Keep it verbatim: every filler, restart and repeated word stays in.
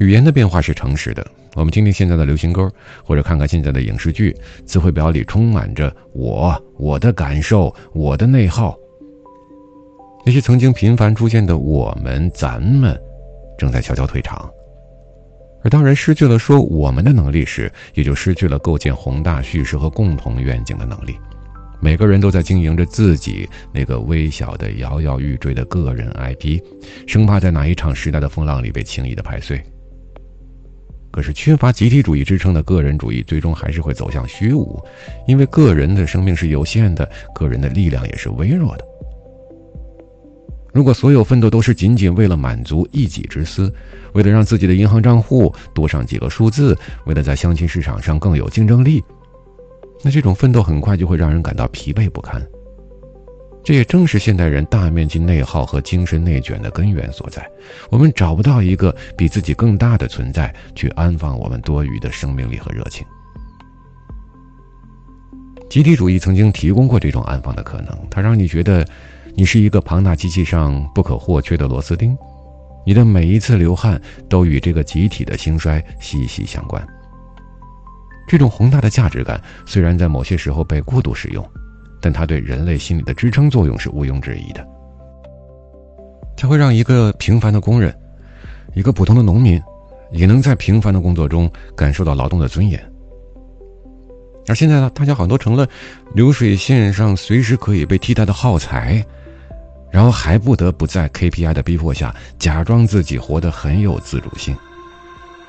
语言的变化是诚实的，我们听听现在的流行歌，或者看看现在的影视剧，词汇表里充满着我、我的感受、我的内耗。那些曾经频繁出现的我们、咱们，正在悄悄退场。而当人失去了说我们的能力时，也就失去了构建宏大叙事和共同愿景的能力。每个人都在经营着自己那个微小的摇摇欲坠的个人 I P， 生怕在哪一场时代的风浪里被轻易的拍碎。可是缺乏集体主义支撑的个人主义最终还是会走向虚无，因为个人的生命是有限的，个人的力量也是微弱的。如果所有奋斗都是仅仅为了满足一己之私，为了让自己的银行账户多上几个数字，为了在相亲市场上更有竞争力，那这种奋斗很快就会让人感到疲惫不堪。这也正是现代人大面积内耗和精神内卷的根源所在。我们找不到一个比自己更大的存在去安放我们多余的生命力和热情。集体主义曾经提供过这种安放的可能，它让你觉得你是一个庞大机器上不可或缺的螺丝钉，你的每一次流汗都与这个集体的兴衰息息相关。这种宏大的价值感虽然在某些时候被过度使用，但它对人类心理的支撑作用是毋庸置疑的。它会让一个平凡的工人，一个普通的农民，也能在平凡的工作中感受到劳动的尊严。而现在呢，大家好多成了流水线上随时可以被替代的耗材，然后还不得不在 K P I 的逼迫下假装自己活得很有自主性。